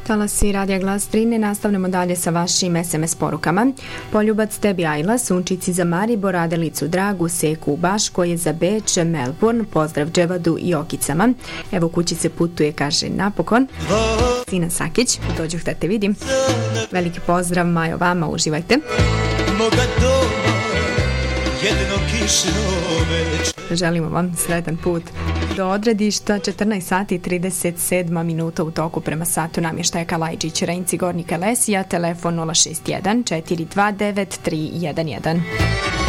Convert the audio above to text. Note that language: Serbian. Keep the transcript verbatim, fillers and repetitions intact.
Talasi Radija Glas Drine, nastavljamo dalje sa vašim es em es porukama. Poljubac tebi Ajla, Sunčici za Maribor, Adelicu Dragu, Seku Baško je za Beč, Melbourne, pozdrav Dževadu i Okicama. Evo kući se putuje, kaže napokon. Sina Sakić, dođu da te vidim. Veliki pozdrav Majo vama, uživajte. Želimo vam sretan put do odredišta. Četrnaest sati i trideset sedam minuta u toku prema satu namještaja Kalajđić, Renci, Gornji Kalesija, telefon nula šest jedan četiri dva devet tri jedan jedan.